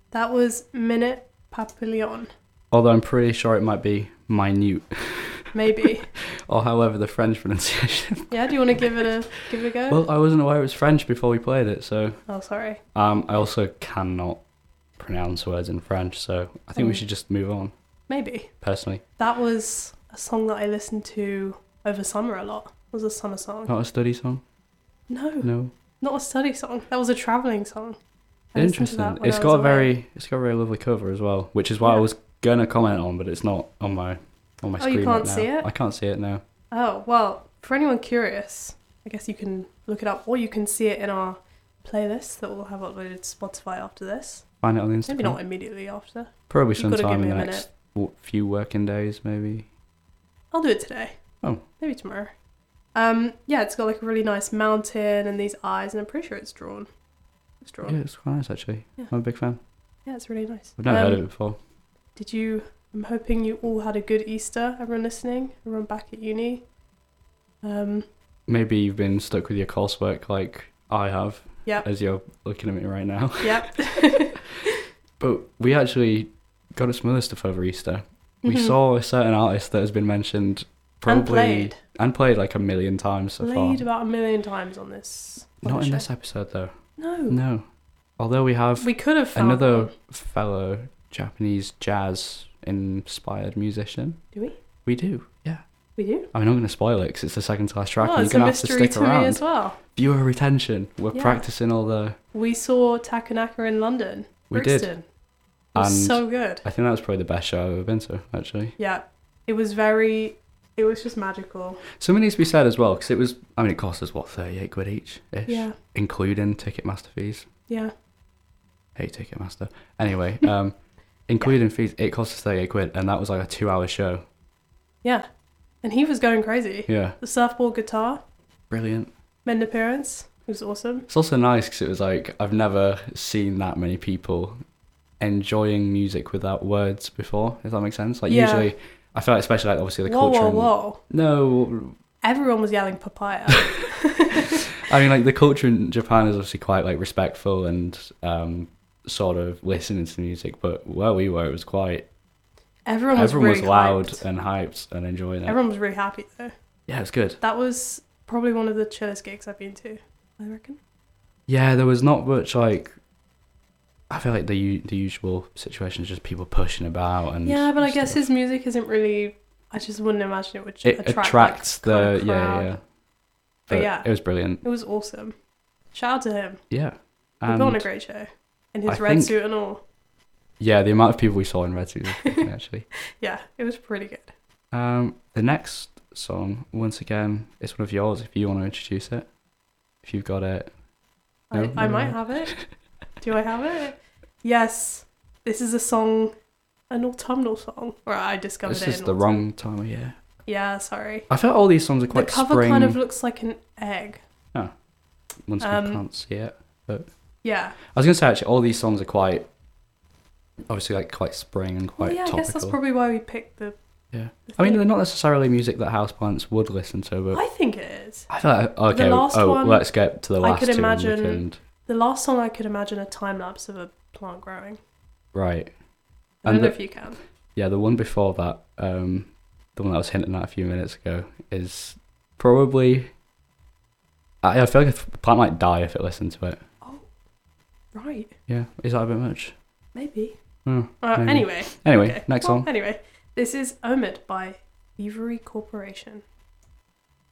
That was Minute Papillon. Although I'm pretty sure it might be minute. Maybe. Or however the French pronunciation. Yeah, do you want to give it a go? Well, I wasn't aware it was French before we played it, so... Oh, sorry. I also cannot pronounce words in French, so I think we should just move on. Maybe. Personally. That was a song that I listened to over summer a lot. It was a summer song. Not a study song? No. Not a study song. That was a travelling song. I listened to Interesting. that when It's I got was a very lovely cover as well, which is what I was gonna comment on, but it's not on my screen. Oh, you can't right now. see it? I can't see it now. Oh, well, for anyone curious, I guess you can look it up, or you can see it in our playlist that we'll have uploaded to Spotify after this. Find it on Instagram. Maybe not immediately after. Probably You've gotta sometime give in me the a next few working days, maybe. I'll do it today. Oh. Maybe tomorrow. Yeah, it's got like a really nice mountain and these eyes, and I'm pretty sure it's drawn. It's drawn. Yeah, it's quite nice actually. Yeah. I'm a big fan. Yeah, it's really nice. I've never heard of it before. I'm hoping you all had a good Easter, everyone listening, everyone back at uni. Maybe you've been stuck with your coursework like I have. Yep. As you're looking at me right now. Yep. But we actually got some other stuff over Easter. We saw a certain artist that has been mentioned probably and played like a million times so far. Played about a million times on this. Not in this episode though. No. Although we could have found another one. fellow Japanese jazz inspired musician. Do we? We do. Yeah. We do? I'm not going to spoil it because it's the second to last track. Oh, and it's you're a going to have to mystery stick to around. me as well. Viewer retention. We're practicing all the... We saw Takanaka in London. We Brixton. did. It was And so good. I think that was probably the best show I've ever been to, actually. Yeah. It was just magical. Something needs to be said as well, because it cost us, what, 38 quid each-ish? Yeah. Including Ticketmaster fees. Yeah. Hey, Ticketmaster. Anyway, including fees, it cost us 38 quid, and that was like a 2-hour show. Yeah. And he was going crazy. Yeah. The surfboard guitar. Brilliant. Mend appearance. It was awesome. It's also nice because it was like, I've never seen that many people enjoying music without words before, if that makes sense. Like, usually, I feel like, especially like, obviously, the culture... Whoa. No. Everyone was yelling papaya. I mean, like, the culture in Japan is obviously quite, like, respectful and sort of listening to music, but where we were, it was quite... Everyone was really loud hyped. and hyped and enjoying it. Everyone was really happy, though. Yeah, it was good. That was probably one of the chillest gigs I've been to, I reckon. Yeah, there was not much, like... I feel like the usual situation is just people pushing about and... Yeah, but I guess his music isn't really... I just wouldn't imagine it would attracts like, the... kind of crowd. Yeah. But yeah. It was brilliant. It was awesome. Shout out to him. Yeah. He put on a great show. In his red suit and all. Yeah, the amount of people we saw in red suits was good, actually. Yeah, it was pretty good. The next song, once again, is one of yours if you want to introduce it. If you've got it. No? I might have it. Do I have it? Yes. This is a song, an autumnal song. Or I discovered it in This is the wrong time of year. Yeah, sorry. I feel like all these songs are quite The cover spring. kind of looks like an egg. Oh. Once we can't see it. But yeah. I was going to say, actually, all these songs are quite... Obviously, like, quite spring and quite topical. I guess that's probably why we picked the... Yeah. I mean, they're not necessarily music that houseplants would listen to, but... I think it is. I feel like, okay, The last one, let's get to the last two. The last song, I could imagine a time-lapse of a plant growing. Right. I don't know if you can. Yeah, the one before that, the one that I was hinting at a few minutes ago, is probably... I feel like a plant might die if it listened to it. Oh, right. Yeah, is that a bit much? Maybe. Maybe. Anyway, okay. Next song. Anyway, this is Omid by Thievery Corporation.